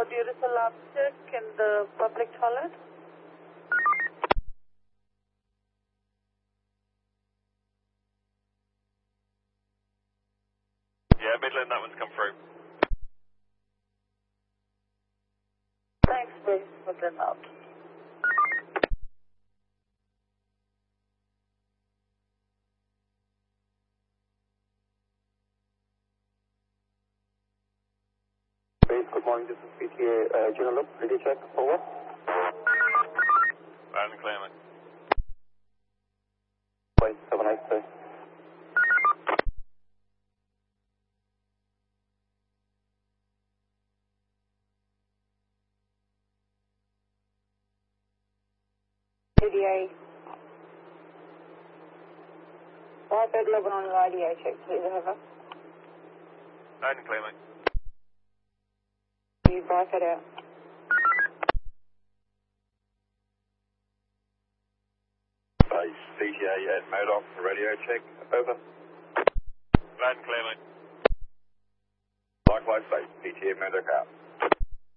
there is a lab check in the public toilet. Yeah, Midland, that one's come through. Thanks, please. Midland out. Base, good morning. This is PTA General Look. Ready check. Over. Loud and clear, mate. Bye. Have a nice day. PTA. Wi-Fi Lebanon radio check, please, over. Loud and clear, mate. You Wi-Fi out. Base, PTA at Modoc for radio check. Over. Loud and clear, mate. Likewise, base. PTA Modoc out.